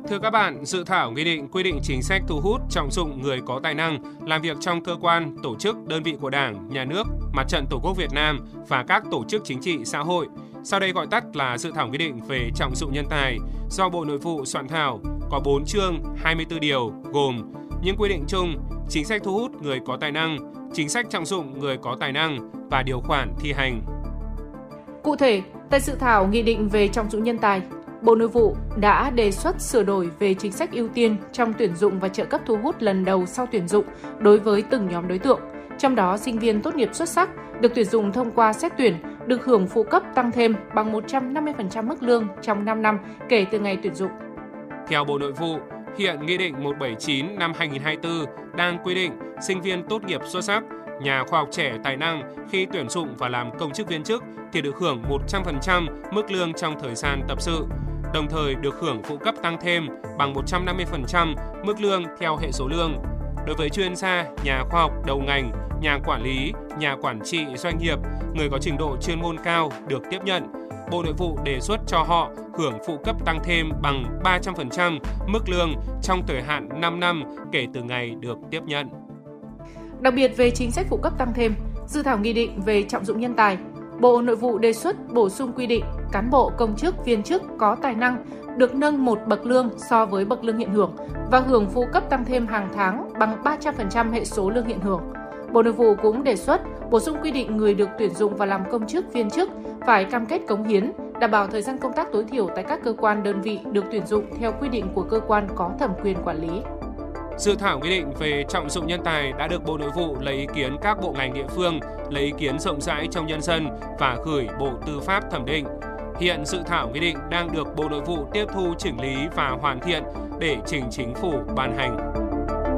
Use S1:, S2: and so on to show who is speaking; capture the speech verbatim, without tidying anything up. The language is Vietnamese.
S1: Thưa các bạn, dự thảo nghị định quy định chính sách thu hút trọng dụng người có tài năng làm việc trong cơ quan, tổ chức, đơn vị của Đảng, Nhà nước, Mặt trận Tổ quốc Việt Nam và các tổ chức chính trị xã hội. Sau đây gọi tắt là dự thảo nghị định về trọng dụng nhân tài do Bộ Nội vụ soạn thảo, có bốn chương, hai mươi tư điều, gồm những quy định chung, chính sách thu hút người có tài năng, chính sách trọng dụng người có tài năng và điều khoản thi hành.
S2: Cụ thể, tại dự thảo nghị định về trọng dụng nhân tài, Bộ Nội vụ đã đề xuất sửa đổi về chính sách ưu tiên trong tuyển dụng và trợ cấp thu hút lần đầu sau tuyển dụng đối với từng nhóm đối tượng. Trong đó, sinh viên tốt nghiệp xuất sắc được tuyển dụng thông qua xét tuyển được hưởng phụ cấp tăng thêm bằng một trăm năm mươi phần trăm mức lương trong năm năm kể từ ngày tuyển dụng.
S1: Theo Bộ Nội vụ, hiện Nghị định một trăm bảy mươi chín năm hai nghìn không trăm hai mươi tư đang quy định sinh viên tốt nghiệp xuất sắc, nhà khoa học trẻ tài năng khi tuyển dụng và làm công chức viên chức thì được hưởng một trăm phần trăm mức lương trong thời gian tập sự, đồng thời được hưởng phụ cấp tăng thêm bằng một trăm năm mươi phần trăm mức lương theo hệ số lương. Đối với chuyên gia, nhà khoa học đầu ngành, nhà quản lý, nhà quản trị doanh nghiệp, người có trình độ chuyên môn cao được tiếp nhận, Bộ Nội vụ đề xuất cho họ hưởng phụ cấp tăng thêm bằng ba trăm phần trăm mức lương trong thời hạn năm năm kể từ ngày được tiếp nhận.
S2: Đặc biệt về chính sách phụ cấp tăng thêm, dự thảo nghị định về trọng dụng nhân tài, Bộ Nội vụ đề xuất bổ sung quy định cán bộ công chức viên chức có tài năng được nâng một bậc lương so với bậc lương hiện hưởng và hưởng phụ cấp tăng thêm hàng tháng bằng ba trăm phần trăm hệ số lương hiện hưởng. Bộ Nội vụ cũng đề xuất bổ sung quy định người được tuyển dụng và làm công chức viên chức phải cam kết cống hiến, đảm bảo thời gian công tác tối thiểu tại các cơ quan đơn vị được tuyển dụng theo quy định của cơ quan có thẩm quyền quản lý.
S1: Dự thảo nghị định về trọng dụng nhân tài đã được Bộ Nội vụ lấy ý kiến các bộ ngành địa phương, lấy ý kiến rộng rãi trong nhân dân và gửi Bộ Tư pháp thẩm định. Hiện dự thảo nghị định đang được Bộ Nội vụ tiếp thu chỉnh lý và hoàn thiện để trình Chính phủ ban hành.